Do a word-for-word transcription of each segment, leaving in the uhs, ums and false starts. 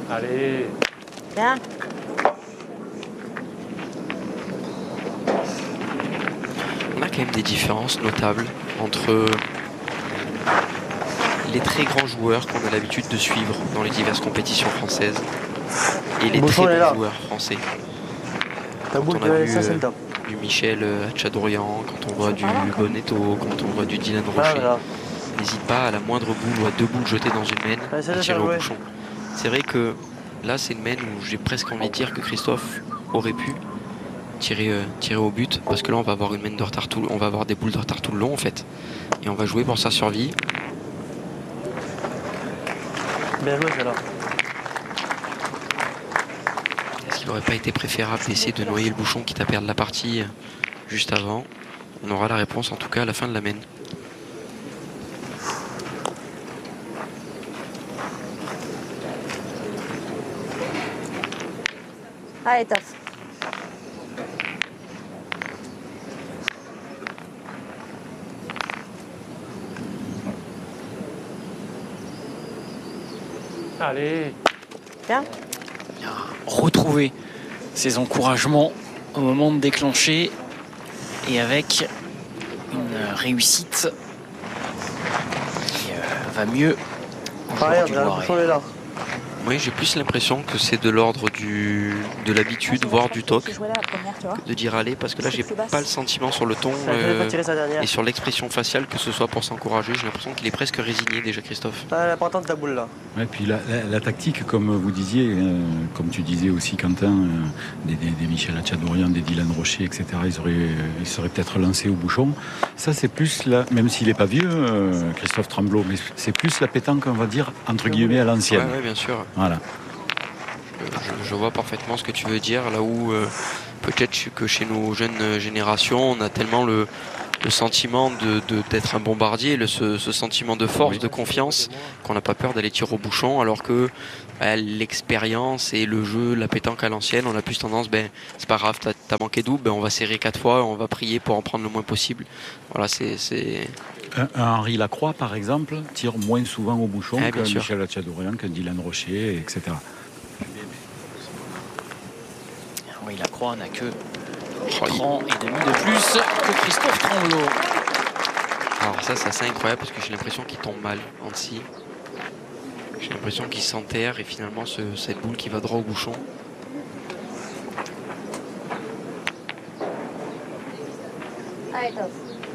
Allez. Bien. On a quand même des différences notables entre les très grands joueurs qu'on a l'habitude de suivre dans les diverses compétitions françaises et les très bons joueurs français. Ta boule Quand on a vu ça, c'est euh, le top. du Michel Hatchadorian, quand on voit du Bonetto, quand on voit du Dylan Ah, Rocher, voilà. n'hésite pas à la moindre boule ou à deux boules jetées dans une main Ah, ça, à ça, tirer ça, au ouais. bouchon. C'est vrai que là c'est une main où j'ai presque envie de dire que Christophe aurait pu tirer, euh, tirer au but, parce que là on va avoir une main de retard tout, on va avoir des boules de retard tout le long en fait, et on va jouer pour sa survie. Bien joué, celle-là. Est-ce qu'il n'aurait pas été préférable d'essayer de noyer le bouchon quitte à perdre la partie euh, juste avant? On aura la réponse en tout cas à la fin de la main. Allez, top. Allez. Bien. Retrouver ses encouragements au moment de déclencher et avec une réussite qui euh, va mieux au Ah, joueur regarde, du là, le Loiret. bouchon est là. Oui, j'ai plus l'impression que c'est de l'ordre du de l'habitude, voire du toc, de dire allez, parce que là j'ai pas le sentiment sur le ton Ça a euh, pas tiré sa dernière. et sur l'expression faciale que ce soit pour s'encourager. J'ai l'impression qu'il est presque résigné déjà, Christophe. Ah, l'important de ta boule là. Ouais, puis la, la, la tactique, comme vous disiez, euh, comme tu disais aussi Quentin, euh, des, des, des Michel Hatchadorian, des Dylan Rocher, et cetera, ils auraient, euh, ils seraient peut-être lancés au bouchon. Ça c'est plus, la, même s'il n'est pas vieux, euh, Christophe Tremblot, mais c'est plus la pétanque, on va dire, entre guillemets à l'ancienne. Ouais, ouais, bien sûr. Voilà. Je, je vois parfaitement ce que tu veux dire, là où euh, peut-être que chez nos jeunes générations, on a tellement le, le sentiment de, de, d'être un bombardier, le, ce, ce sentiment de force, Oui. de confiance, qu'on n'a pas peur d'aller tirer au bouchon, alors que bah, l'expérience et le jeu, la pétanque à l'ancienne, on a plus tendance, ben c'est pas grave, t'as, t'as manqué double, ben, on va serrer quatre fois, on va prier pour en prendre le moins possible. Voilà, c'est... c'est... Un, un Henri Lacroix, par exemple, tire moins souvent au bouchon Ah, qu'un bien sûr. Michel Hatchadorian, qu'un Dylan Rocher, et cetera. Oui, Lacroix n'a que quatre ans et demi de plus que Christophe Tremblot. Alors ça, c'est assez incroyable parce que j'ai l'impression qu'il tombe mal, Annecy. J'ai l'impression qu'il s'enterre et finalement ce, cette boule qui va droit au bouchon. Allez, top.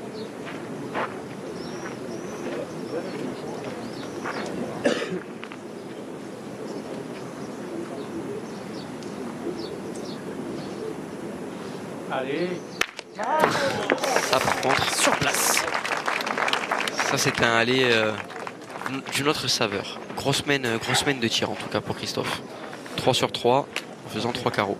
Allez. Ça par contre, Sur place. ça c'est un aller euh, d'une autre saveur. Grosse semaine, euh, grosse semaine de tir en tout cas pour Christophe. trois sur trois en faisant trois carreaux.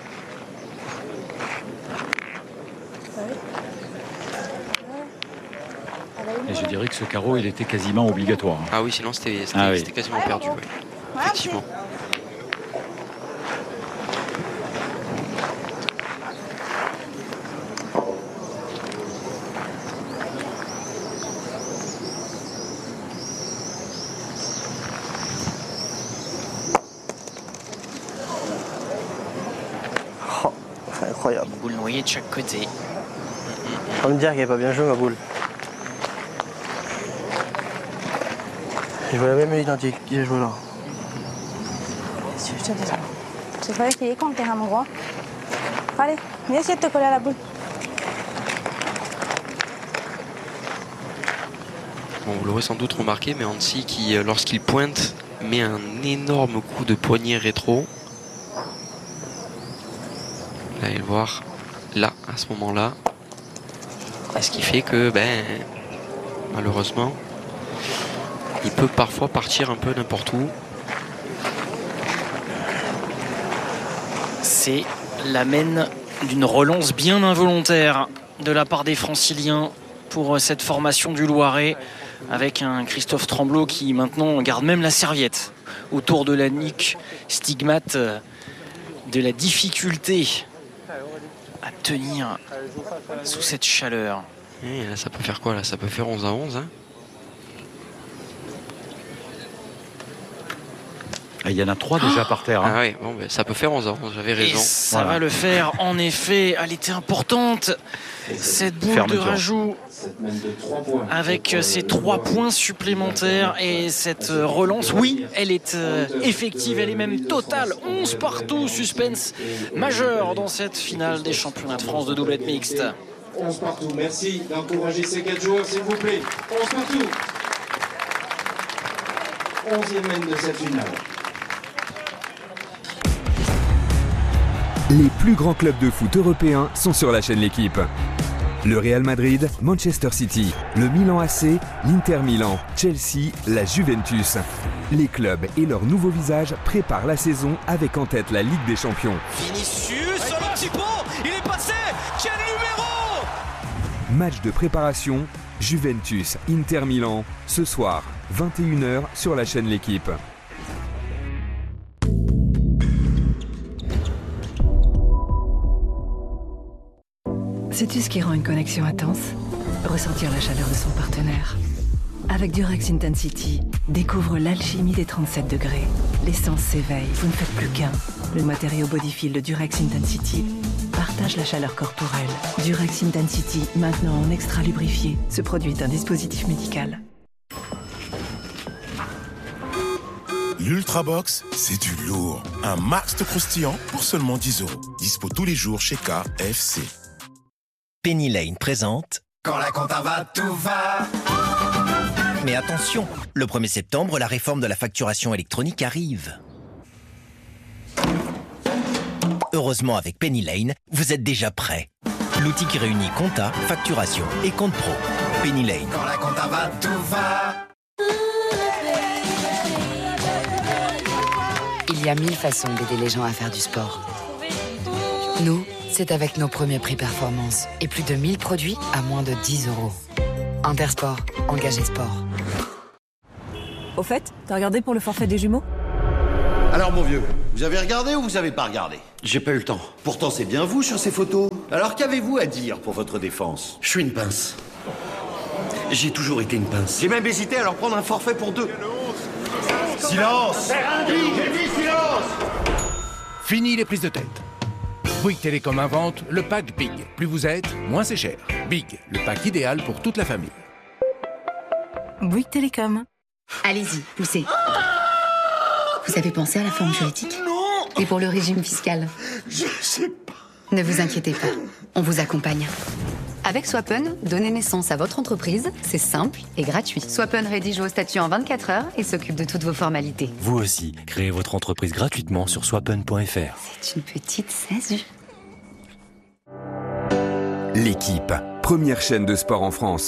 Et je dirais que ce carreau, il était quasiment obligatoire. Ah oui, sinon c'était, c'était, Ah oui. c'était quasiment perdu. Ouais. Effectivement. Oh, c'est incroyable. Boule noyée de chaque côté. On me dire qu'elle n'est pas bien jouée ma boule. Je vois la même identique qui a joué là. Si je te dis ça. C'est pas essayer quand t'es à un endroit. Allez, viens essayer de te coller à la boule. Bon, vous l'aurez sans doute remarqué, mais Annecy qui, euh, lorsqu'il pointe, met un énorme coup de poignet rétro. Vous allez le voir là, à ce moment-là. Et ce qui fait que, ben, malheureusement, il peut parfois partir un peu n'importe où. C'est l'amène d'une relance bien involontaire de la part des Franciliens pour cette formation du Loiret, avec un Christophe Tremblot qui maintenant garde même la serviette autour de la nuque, stigmate de la difficulté à tenir sous cette chaleur. Et là, ça peut faire quoi là? Ça peut faire onze à onze. Hein. Ah, il y en a trois déjà par terre. Hein. Ah oui, bon, ben, ça peut faire onze ans, j'avais raison. Et ça Voilà. va le faire, en effet. Elle était importante, cette boule Fermeture. de rajout. Avec ces trois points supplémentaires et cette relance, oui, elle est euh, effective, elle est même totale. onze partout, suspense majeur dans cette finale des championnats de France de doublette mixte. onze partout. Merci d'encourager ces quatre joueurs, s'il vous plaît. onze partout. onzième mène de cette finale. Les plus grands clubs de foot européens sont sur la chaîne L'Équipe. Le Real Madrid, Manchester City, le Milan A C, l'Inter Milan, Chelsea, la Juventus. Les clubs et leur nouveau visage préparent la saison avec en tête la Ligue des Champions. Vinicius sur le petit pont, il est passé, quel numéro! Match de préparation, Juventus, Inter Milan, ce soir, vingt et une heures sur la chaîne L'Équipe. Sais-tu ce qui rend une connexion intense? Ressentir la chaleur de son partenaire. Avec Durex Intensity, découvre l'alchimie des trente-sept degrés. L'essence s'éveille, vous ne faites plus qu'un. Le matériau Bodyfil de Durex Intensity partage la chaleur corporelle. Durex Intensity, maintenant en extra lubrifié. Ce produit est un dispositif médical. L'Ultrabox, c'est du lourd. Un max de croustillant pour seulement dix euros. Dispo tous les jours chez K F C. Penny Lane présente Quand la compta va, tout va. Mais attention, le premier septembre, la réforme de la facturation électronique arrive. Heureusement, avec Penny Lane, vous êtes déjà prêts. L'outil qui réunit compta, facturation et compte pro. Penny Lane. Quand la compta va, tout va. Il y a mille façons d'aider les gens à faire du sport. Nous, c'est avec nos premiers prix performance et plus de mille produits à moins de dix euros. Intersport, engagé sport. Au fait, t'as regardé pour le forfait des jumeaux? Alors mon vieux, vous avez regardé ou vous avez pas regardé? J'ai pas eu le temps. Pourtant c'est bien vous sur ces photos. Alors qu'avez-vous à dire pour votre défense? Je suis une pince. J'ai toujours été une pince. J'ai même hésité à leur prendre un forfait pour deux. Silence! J'ai dit silence! Fini les prises de tête. Bouygues Télécom invente le pack Big. Plus vous êtes, moins c'est cher. Big, le pack idéal pour toute la famille. Bouygues Télécom. Allez-y, poussez. Vous avez pensé à la forme juridique? Non. Et pour le régime fiscal? Je sais pas. Ne vous inquiétez pas, on vous accompagne. Avec Swappen, donner naissance à votre entreprise, c'est simple et gratuit. Swappen rédige vos statuts en vingt-quatre heures et s'occupe de toutes vos formalités. Vous aussi, créez votre entreprise gratuitement sur swappen point f r. C'est une petite SASU. L'Équipe, première chaîne de sport en France.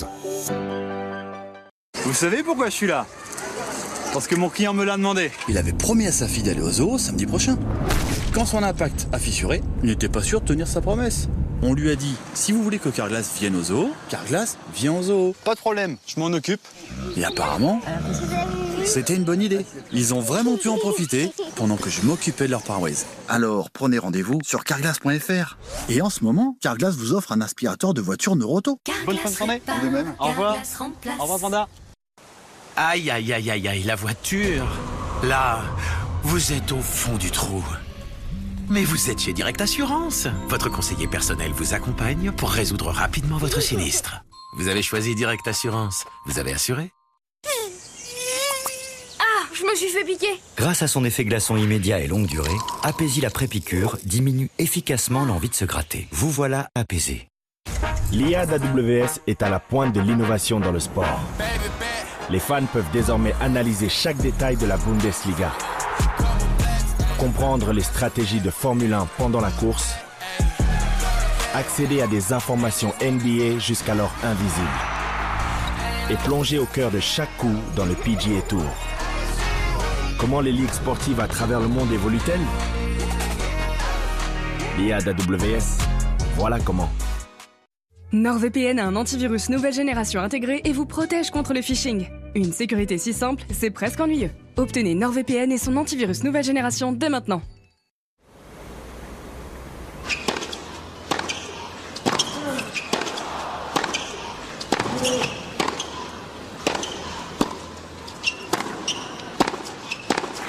Vous savez pourquoi je suis là? Parce que mon client me l'a demandé. Il avait promis à sa fille d'aller au zoo samedi prochain. Quand son impact a fissuré, il n'était pas sûr de tenir sa promesse. On lui a dit, si vous voulez que Carglass vienne au zoo, Carglass vient au zoo. Pas de problème, je m'en occupe. Et apparemment, c'était une bonne idée. Ils ont vraiment pu en profiter pendant que je m'occupais de leur pare-brise. Alors, prenez rendez-vous sur carglass point f r. Et en ce moment, Carglass vous offre un aspirateur de voiture Neuroto. Bonne fin de journée. De même. Au revoir. Au revoir, Panda. Aïe, aïe, aïe, aïe, aïe, la voiture. Là, vous êtes au fond du trou. Mais vous êtes chez Direct Assurance. Votre conseiller personnel vous accompagne pour résoudre rapidement votre sinistre. Vous avez choisi Direct Assurance. Vous avez assuré? Ah, je me suis fait piquer. Grâce à son effet glaçon immédiat et longue durée, Apaisil après-piqûre diminue efficacement l'envie de se gratter. Vous voilà apaisé. L'I A d'A W S est à la pointe de l'innovation dans le sport. Les fans peuvent désormais analyser chaque détail de la Bundesliga, comprendre les stratégies de Formule un pendant la course, accéder à des informations N B A jusqu'alors invisibles et plonger au cœur de chaque coup dans le P G A Tour. Comment les ligues sportives à travers le monde évoluent-elles? L'I A d'A W S, voilà comment. NordVPN a un antivirus nouvelle génération intégré et vous protège contre le phishing. Une sécurité si simple, c'est presque ennuyeux. Obtenez NordVPN et son antivirus nouvelle génération dès maintenant.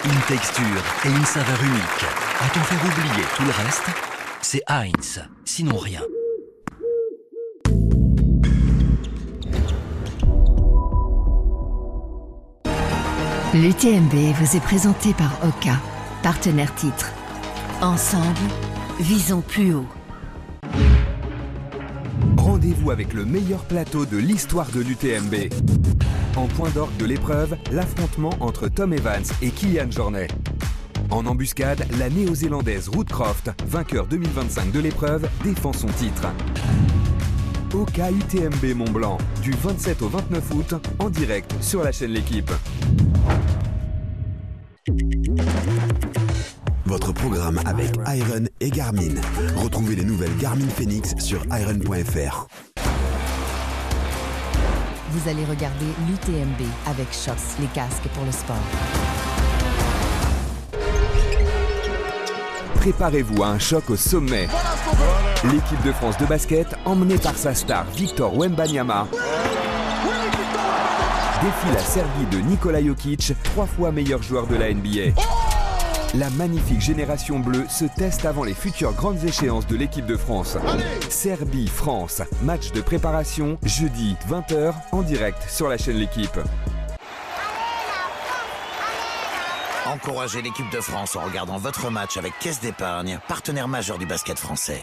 Une texture et une saveur unique. À t'en faire oublier tout le reste, c'est Heinz, sinon rien. L'U T M B vous est présenté par Oka, partenaire titre. Ensemble, visons plus haut. Rendez-vous avec le meilleur plateau de l'histoire de l'U T M B. En point d'orgue de l'épreuve, l'affrontement entre Tom Evans et Kilian Jornet. En embuscade, la néo-zélandaise Ruth Croft, vainqueur deux mille vingt-cinq de l'épreuve, défend son titre. Oka U T M B Mont-Blanc, du vingt-sept au vingt-neuf août, en direct sur la chaîne L'Équipe. Votre programme avec Iron et Garmin. Retrouvez les nouvelles Garmin Phoenix sur iron point f r. Vous allez regarder l'U T M B avec Shox, les casques pour le sport. Préparez-vous à un choc au sommet. L'équipe de France de basket, emmenée par sa star Victor Wembanyama, défie la Serbie de Nikola Jokic, trois fois meilleur joueur de la N B A. La magnifique génération bleue se teste avant les futures grandes échéances de l'équipe de France. Serbie-France, match de préparation, jeudi vingt heures, en direct sur la chaîne L'Équipe. Encouragez l'équipe de France en regardant votre match avec Caisse d'Épargne, partenaire majeur du basket français.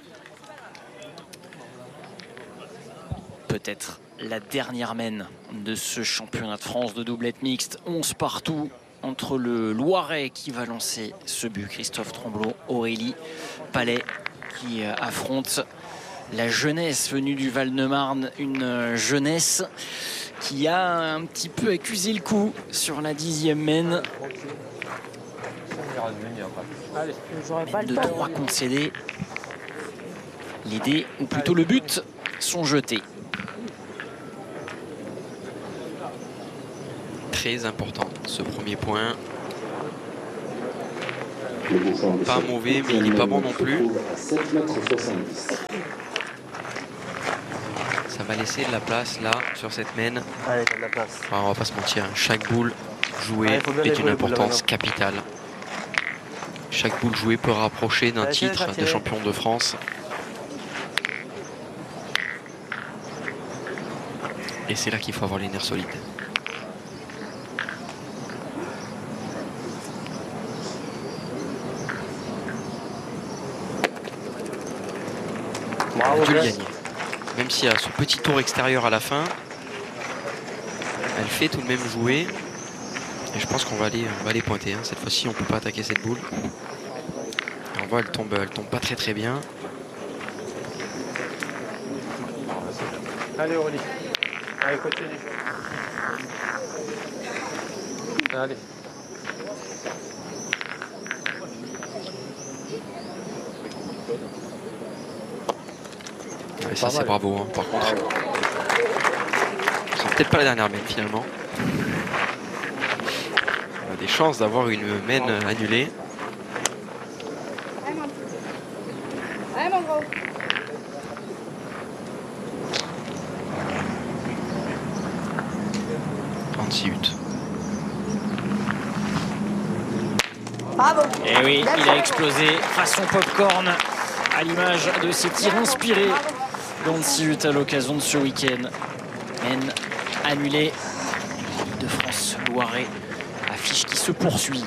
Peut-être la dernière mène de ce championnat de France de doublette mixte. onze partout entre le Loiret qui va lancer ce but, Christophe Tremblot, Aurélie Palais qui affronte la jeunesse venue du Val-de-Marne, une jeunesse qui a un petit peu accusé le coup sur la dixième mène. Mène de trois concédés. Les dés, ou plutôt le but, sont jetés. Très important ce premier point. Pas mauvais, mais il n'est pas bon non plus. Ça va laisser de la place là sur cette mène. Allez, t'as de la place. Enfin, on va pas se mentir, chaque boule jouée Allez, est d'une importance capitale. Chaque boule jouée peut rapprocher d'un titre de champion de France. Et c'est là qu'il faut avoir les nerfs solides. On a dû le gagner. Même s'il y a ce petit tour extérieur à la fin, elle fait tout de même jouer. Et je pense qu'on va aller, on va aller pointer. Hein. Cette fois-ci, on ne peut pas attaquer cette boule. Et on voit, elle tombe, elle tombe pas très très bien. Allez Aurélie. Allez, continue. Allez. Et ça c'est bravo hein. Par contre. C'est peut-être pas la dernière mène finalement. On a des chances d'avoir une mène annulée. Allez mon gros. trente-six huit. Bravo. Et oui, il a explosé façon popcorn à l'image de ses tirs inspirés d'Annecy Hutt à l'occasion de ce week-end. Mène annulée. L'équipe de France Loiret, affiche qui se poursuit.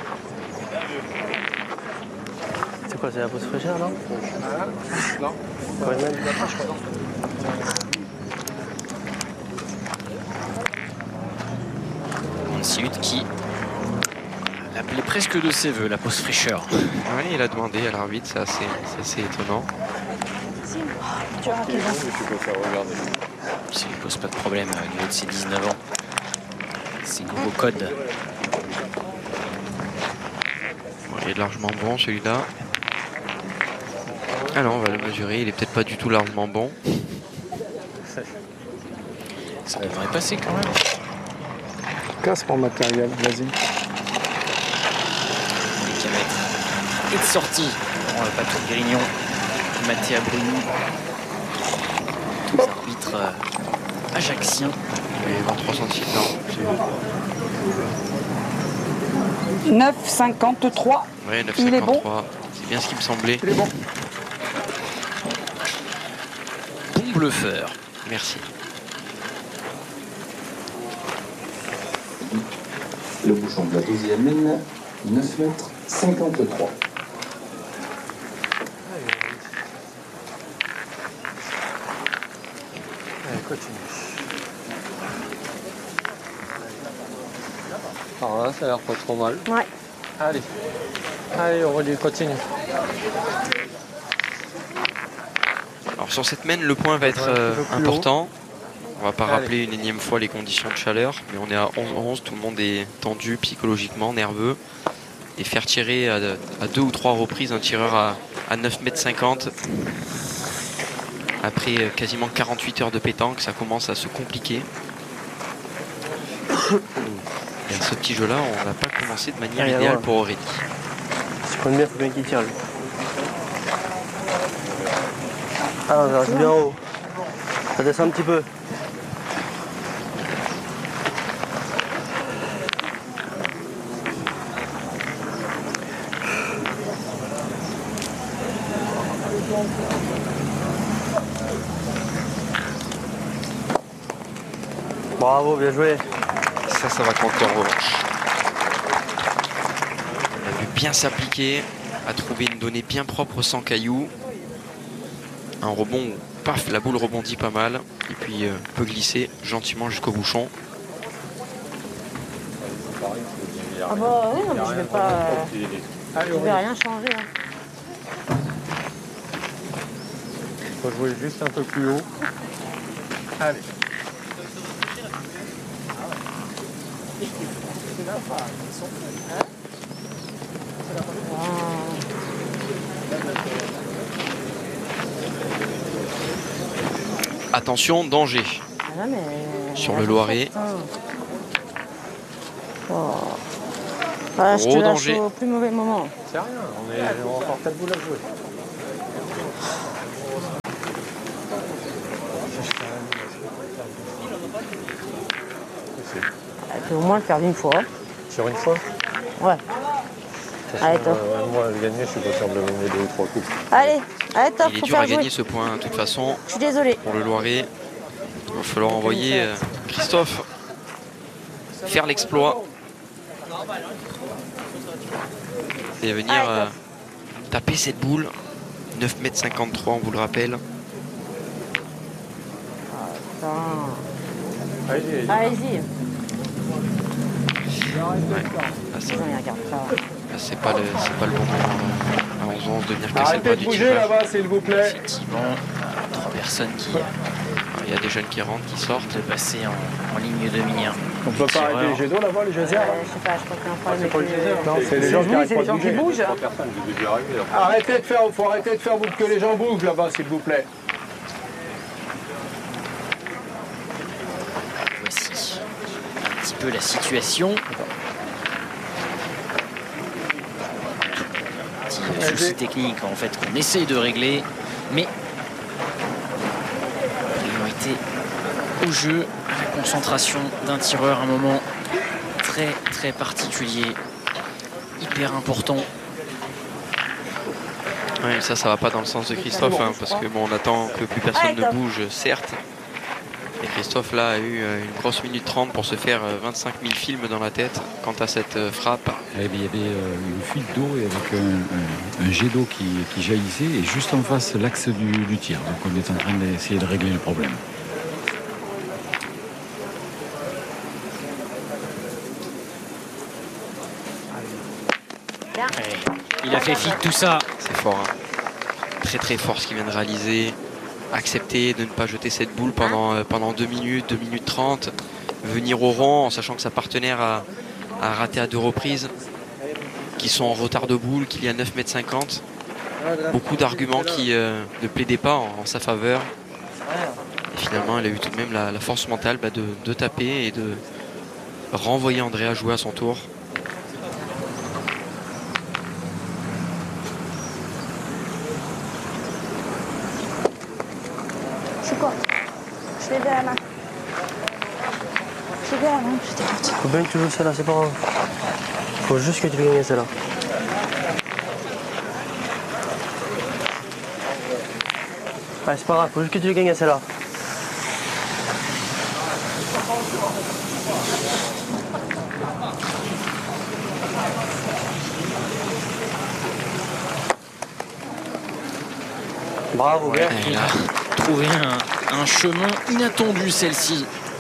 C'est quoi, c'est la pause fraîcheur, non? Non. Annecy Hutt qui l'appelait presque de ses voeux, la pause fraîcheur. Oui, il a demandé à l'arbitre, c'est assez, assez étonnant. Tu as raté. Ça ne pose pas de problème du haut de ses dix-neuf ans. Ses nouveaux codes. Bon, il est largement bon celui-là. Alors on va le mesurer, il est peut-être pas du tout largement bon. Ça devrait passer quand même. Casse pour le matériel, vas-y. Les kilomètres et de sortie. Bon, le Patrick Grignon, Mathieu Bruni. Tous arbitres euh, ajaxiens. Et vingt-trois centimètres, non. neuf cinquante-trois. Ouais, neuf Il est bon. cinquante-trois. C'est bien ce qui me semblait. Il est bon. Bon bluffeur. Merci. Le bouchon de la deuxième mine, neuf mètres cinquante-trois. Allez, continue. Alors là, ça a l'air pas trop mal. Ouais. Allez. Allez, Aurélie, continue. Alors sur cette mène, le point va être euh, important. On va pas Allez. rappeler une énième fois les conditions de chaleur, mais on est à onze onze, tout le monde est tendu psychologiquement, nerveux. Et faire tirer à, à deux ou trois reprises un tireur à, à neuf mètres cinquante, après quasiment quarante-huit heures de pétanque, ça commence à se compliquer. Et à ce petit jeu-là, on n'a pas commencé de manière Allez, idéale voilà. pour Aurélie. Si je connais bien, il faut bien qu'il tire lui. Ah, ça reste bien haut. Ça descend un petit peu. Bravo, bien joué. Ça, ça va compter en revanche. On a vu bien s'appliquer, à trouver une donnée bien propre sans cailloux. Un rebond où, paf, la boule rebondit pas mal. Et puis euh, peut glisser gentiment jusqu'au bouchon. Ah bah oui, non, mais je vais pas. euh, Je vais rien changer. Hein. Faut jouer juste un peu plus haut. Allez. Attention, danger. Ah non, mais... Sur le Loiret. Oh. Ah, je Gros te lâche danger. au plus mauvais moment. C'est rien, on est on a encore quatre boules à jouer. Elle peut au moins le faire d'une fois. Sur une fois. Ouais. Allez, top. Euh, moi, le gagner, je suis pas sûr de le gagner deux ou trois coups. Allez, allez, top, Il est faut dur à faire jouer. gagner ce point, de toute façon. Je suis désolée. Pour le Loiret, il va falloir envoyer euh, Christophe faire l'exploit. Et venir euh, taper cette boule. neuf mètres cinquante-trois, on vous le rappelle. Allez-y. Allez-y. Ouais. Là, c'est Non, mais regarde ça. là, c'est pas, le- c'est pas le bon moment euh, à onze onze de venir casser le Arrêtez bras de du bouger tireur. là-bas, s'il vous plaît. Effectivement, trois personnes qui Il y a des jeunes qui rentrent, qui sortent. de passer en, en ligne de mire. On peut pas arrêter les jets d'eau là-bas, les geysers Euh, je sais pas, je crois qu'il y a un problème C'est pas le avec geyser, les- non, c'est les gens qui arrêtent c'est pas les de gens qui bouger. bougent. Arrêtez de faire, faut arrêter de faire que les gens bougent là-bas, s'il vous plaît. Voici un petit peu la situation. Petit souci technique en fait qu'on essaye de régler, mais priorité au jeu, à la concentration d'un tireur, un moment très très particulier, hyper important. Ouais, ça, ça va pas dans le sens de Christophe, hein, parce que bon, on attend que plus personne ne bouge, certes. Et Christophe là a eu euh, une grosse minute trente pour se faire euh, vingt-cinq mille films dans la tête quant à cette euh, frappe. Eh bien, il y avait euh, une fuite d'eau et avec un, un- un jet d'eau qui, qui jaillissait et juste en face l'axe du, du tir. Donc on est en train d'essayer de régler le problème. Il a fait fi de tout ça. C'est fort, hein. Très très fort ce qu'il vient de réaliser. Accepter de ne pas jeter cette boule pendant, euh, pendant deux minutes, deux minutes trente. Venir au rond en sachant que sa partenaire a, a raté à deux reprises. Qui sont en retard de boule, qu'il y a neuf mètres cinquante. Beaucoup d'arguments qui euh, ne plaidaient pas en, en sa faveur. Et finalement, elle a eu tout de même la, la force mentale bah, de, de taper et de renvoyer Andrea jouer à son tour. Je suis courte. Je l'ai à la main. Je l'ai à la main, j'étais courte. Faut bien que tu joues celle-là, c'est pas grave. Faut juste que tu gagnes celle-là. Ouais, c'est pas grave, faut juste que tu gagnes celle-là. Bravo, bien. Elle a trouvé un, un chemin inattendu, celle-ci.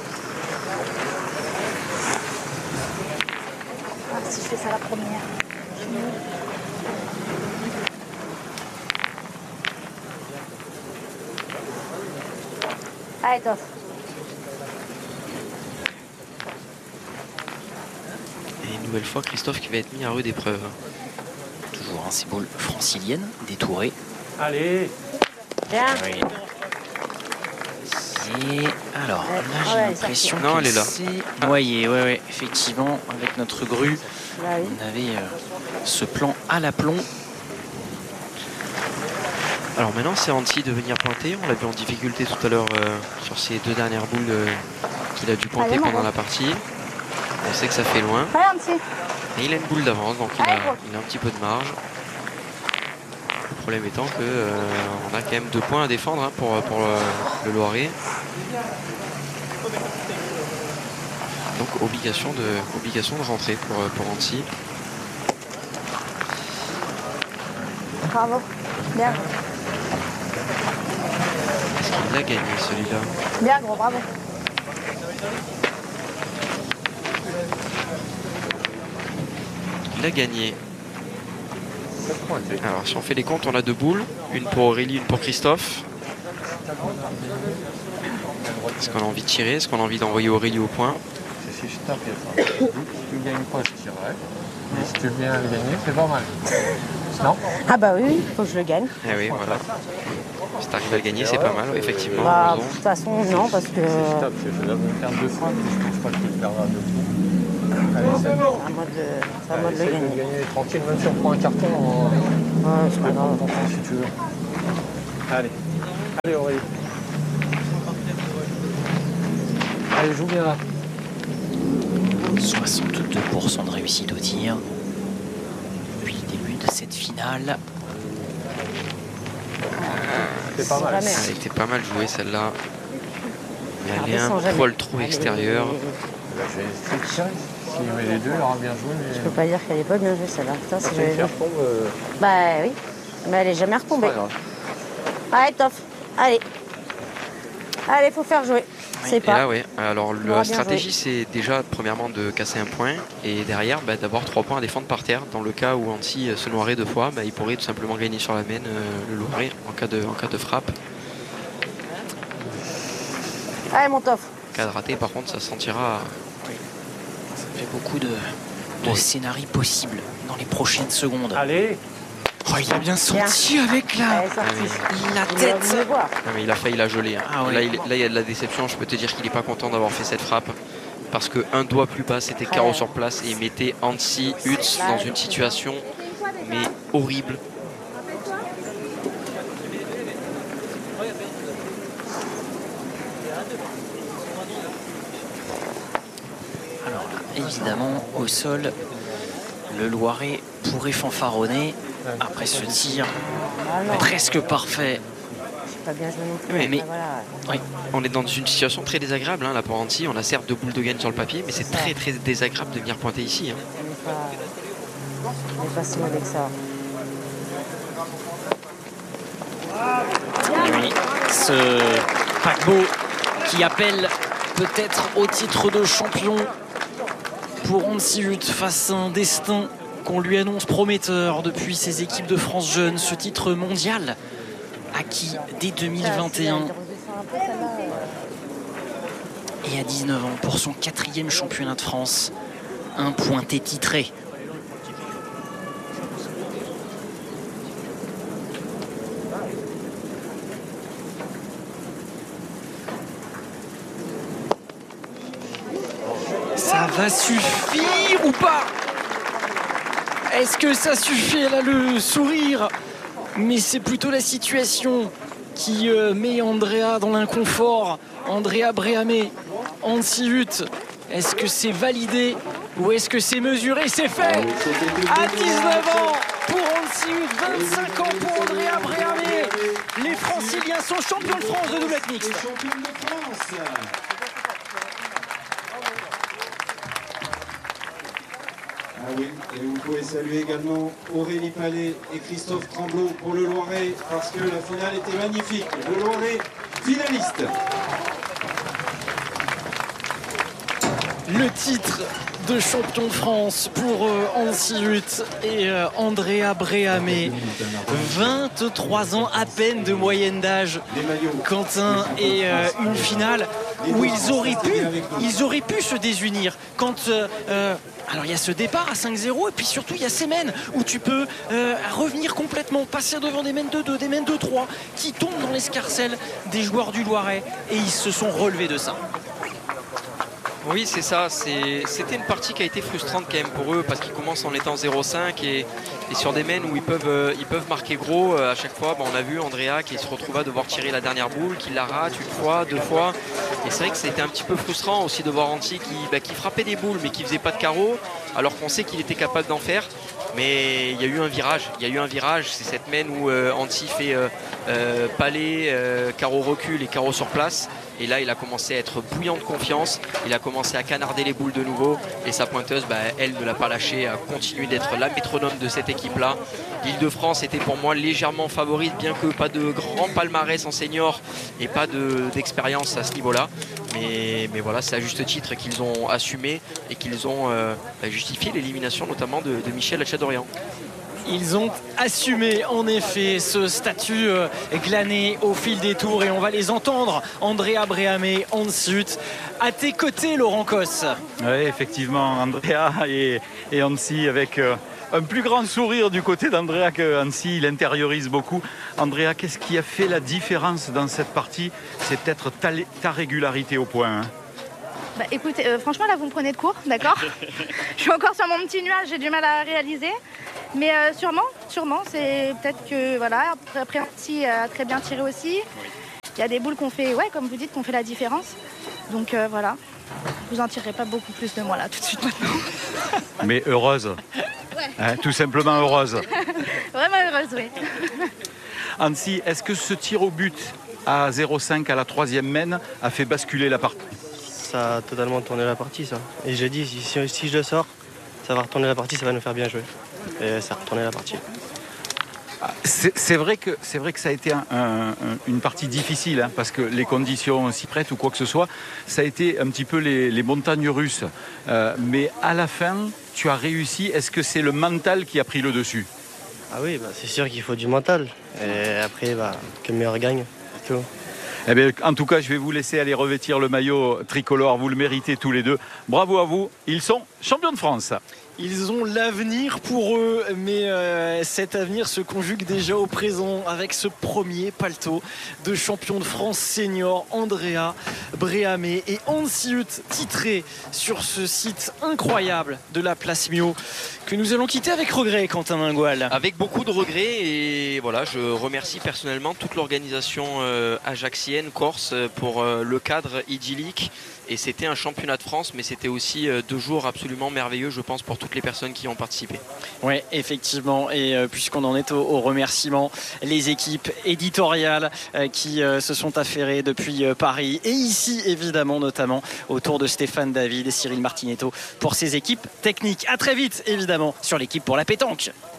Ah, si je fais ça la première. Allez, top. Et une nouvelle fois, Christophe qui va être mis à rude épreuve. Toujours un symbole francilienne, détouré. Allez. Bien. Oui. Et alors, là, j'ai ouais, l'impression non, elle est là. Oui, ouais, ouais, effectivement, avec notre grue, bah, oui. on avait euh, ce plan à l'aplomb. Alors maintenant, c'est Anti de venir pointer. On l'a vu en difficulté tout à l'heure euh, sur ces deux dernières boules euh, qu'il a dû pointer Allez, pendant bon. la partie. On sait que ça fait loin. Allez, un petit. Et il a une boule d'avance, donc il a, Allez, bon. il a un petit peu de marge. Le problème étant que euh, on a quand même deux points à défendre hein, pour, pour le, le Loiret. Donc obligation de, obligation de rentrer pour, pour Anti. Bravo. Bien. Est-ce qu'il l'a gagné celui-là? Bien, gros, bravo. Il l'a gagné. Alors si on fait les comptes, on a deux boules. Une pour Aurélie, une pour Christophe. Est-ce qu'on a envie de tirer? Est-ce qu'on a envie d'envoyer Aurélie au point? Si je tape, il y a ça. Si tu gagnes pas, je tirerai. Mais si tu viens le gagner, c'est pas mal. Non? Ah bah oui, faut que je le gagne. Eh oui, voilà. Si t'arrives à le gagner, c'est pas mal, effectivement. Bah, de toute façon, non, parce que... Si je tape, c'est faisable de le perdre deux fois, mais je pense pas que tu le perdras deux fois. Allez, C'est à moi de, c'est à moi de le gagner. de gagner tranquille, même si on prend un carton. En... Ouais, c'est pas grave. Si tu veux. Allez. Allez, Aurélie. Allez, joue bien là. soixante-deux pour cent de réussite au tir. Depuis le début de cette finale. C'est pas mal. Elle était pas mal jouée celle-là. Mais elle est Ah, un sans jamais. poil trop extérieur. Bah, je vais essayer de tirer. S'il met les deux, il aura bien joué. Mais... Je peux pas dire qu'elle est pas bien jouée celle-là. Putain, Quand si elle j'avais fait vu. retombe, euh, Bah oui, mais elle est jamais retombée. pas grave. Allez, top. Allez. Allez, faut faire jouer. C'est Et pas. là, oui. Alors, On aura la bien stratégie, joué. c'est déjà, premièrement, de casser un point. Et derrière, bah, d'avoir trois points à défendre par terre. Dans le cas où Anti se noirait deux fois, bah, il pourrait tout simplement gagner sur la main euh, le Loiret en cas de, en cas de frappe. Allez, mon tof. En cas de raté, par contre, ça se sentira. Ça fait beaucoup de, de scénarios possibles dans les prochaines secondes. Allez. Oh, il a bien senti avec la, Elle est sortie. la Il a tête. voulu voir. Non, mais il a failli la geler. hein. Ah ouais. Là, il, là, il y a de la déception. Je peux te dire qu'il n'est pas content d'avoir fait cette frappe. Parce qu'un doigt plus bas, c'était carreau sur place. Et il mettait Anti Hutz dans une situation mais horrible. Alors là, évidemment, au sol, le Loiret pourrait fanfaronner après ce tir Ah non. presque parfait. J'ai pas bien joué non plus. Oui, mais- Bah, voilà. Oui. On est dans une situation très désagréable hein, là pour Anti. On a certes deux boules de gagne sur le papier, mais c'est très très désagréable de venir pointer ici. hein. On n'est pas... on n'est pas si mauvais que ça. Et oui, ce paquebot qui appelle peut-être au titre de champion pour Anti Hutz face à un destin qu'on lui annonce prometteur depuis ses équipes de France Jeunes, ce titre mondial acquis dès deux mille vingt et un et à dix-neuf ans pour son quatrième championnat de France, un pointé titré. Ça va suffire ou pas? Est-ce que ça suffit? Elle a le sourire, mais c'est plutôt la situation qui euh, met Andrea dans l'inconfort. Andrea Breamé, Anti Hutz, est-ce que c'est validé? Ou est-ce que c'est mesuré? C'est fait à dix-neuf ans pour Hansi Huth, vingt-cinq ans pour Andrea Breamé. Les Franciliens sont champions de France de doublette mixte. Ah oui, et vous pouvez saluer également Aurélie Palais et Christophe Tremblot pour le Loiret, parce que la finale était magnifique. Le Loiret finaliste. Le titre de champion de France pour euh, Hansi Huth et euh, Andrea Breamé. vingt-trois ans à peine de moyenne d'âge, Quentin, et euh, une finale où ils auraient pu, ils auraient pu se désunir. Quand euh, euh, alors il y a ce départ à cinq zéro et puis surtout il y a ces mènes où tu peux euh, revenir complètement, passer devant des mènes de deux, des mènes de trois qui tombent dans l'escarcelle des joueurs du Loiret, et ils se sont relevés de ça. Oui, c'est ça. C'était une partie qui a été frustrante quand même pour eux, parce qu'ils commencent en étant zéro cinq et, et sur des mènes où ils peuvent, euh, ils peuvent marquer gros. Euh, à chaque fois, bah, on a vu Andrea qui se retrouva à devoir tirer la dernière boule, qui la rate une fois, deux fois. Et c'est vrai que c'était un petit peu frustrant aussi de voir Hansi qui, bah, qui frappait des boules mais qui faisait pas de carreau, alors qu'on sait qu'il était capable d'en faire. Mais il y a eu un virage, il y a eu un virage, c'est cette mène où euh, Hansi fait euh, euh, palais, euh, carreau recul et carreau sur place. Et là, il a commencé à être bouillant de confiance. Il a commencé à canarder les boules de nouveau. Et sa pointeuse, bah, elle ne l'a pas lâché, a continué d'être la métronome de cette équipe-là. L'Île-de-France était pour moi légèrement favorite, bien que pas de grand palmarès en senior et pas d'expérience de, à ce niveau-là. Mais, mais voilà, c'est à juste titre qu'ils ont assumé et qu'ils ont euh, justifié l'élimination notamment de, de Michel Hatchadorian. Ils ont assumé en effet ce statut euh, glané au fil des tours, et on va les entendre. Andrea Breamé, Hansi Huth. À tes côtés, Laurent Cos. Oui, effectivement, Andrea et, et Hansi avec euh, un plus grand sourire du côté d'Andrea que Hansi. Il intériorise beaucoup. Andrea, qu'est-ce qui a fait la différence dans cette partie? C'est peut-être ta, ta régularité au point. Hein. Bah, écoutez, euh, franchement, là, vous me prenez de court, d'accord? Je suis encore sur mon petit nuage, j'ai du mal à réaliser. Mais euh, sûrement, sûrement, c'est peut-être que, voilà, après Hansi a très bien tiré aussi. Il y a des boules qu'on fait, ouais, comme vous dites, qu'on fait la différence. Donc euh, voilà, vous en tirerez pas beaucoup plus de moi, là, tout de suite maintenant. Mais heureuse. Ouais. Hein, tout simplement heureuse. Vraiment heureuse, oui. Hansi, est-ce que ce tir au but à zéro cinq à la troisième mène a fait basculer la partie? Ça a totalement tourné la partie, ça. Et j'ai dit, si, si je le sors, ça va retourner la partie, ça va nous faire bien jouer. Et ça a retourné la partie. C'est vrai, que, vrai que ça a été un, un, une partie difficile, hein, parce que les conditions s'y prêtent ou quoi que ce soit. Ça a été un petit peu les, les montagnes russes. Euh, mais à la fin, tu as réussi. Est-ce que c'est le mental qui a pris le dessus? Ah oui, bah, c'est sûr qu'il faut du mental. Et après, bah, que le meilleur gagne. C'est tout. Eh bien, en tout cas, je vais vous laisser aller revêtir le maillot tricolore. Vous le méritez tous les deux. Bravo à vous. Ils sont champions de France. Ils ont l'avenir pour eux, mais euh, cet avenir se conjugue déjà au présent avec ce premier paletot de champion de France senior, Andrea Breamé et Hansi Huth, titré sur ce site incroyable de la Place Mio, que nous allons quitter avec regret, Quentin Mingoal. Avec beaucoup de regrets, et voilà, je remercie personnellement toute l'organisation euh, ajaxienne, corse, pour euh, le cadre idyllique. Et c'était un championnat de France, mais c'était aussi euh, deux jours absolument merveilleux, je pense, pour toutes les personnes qui ont participé. Oui, effectivement. Et euh, puisqu'on en est au, au remerciement, les équipes éditoriales euh, qui euh, se sont affairées depuis euh, Paris. Et ici, évidemment, notamment autour de Stéphane David et Cyril Martinetto pour ces équipes techniques. À très vite, évidemment, sur l'équipe pour la pétanque.